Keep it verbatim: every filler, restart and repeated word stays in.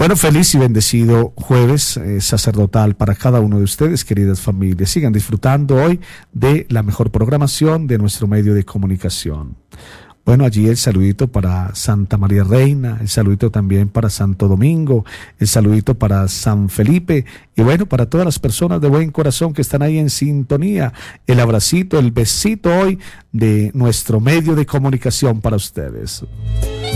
Bueno, feliz y bendecido jueves eh, sacerdotal para cada uno de ustedes, queridas familias. Sigan disfrutando hoy de la mejor programación de nuestro medio de comunicación. Bueno, allí el saludito para Santa María Reina, el saludito también para Santo Domingo, el saludito para San Felipe y bueno, para todas las personas de buen corazón que están ahí en sintonía, el abracito, el besito hoy de nuestro medio de comunicación para ustedes.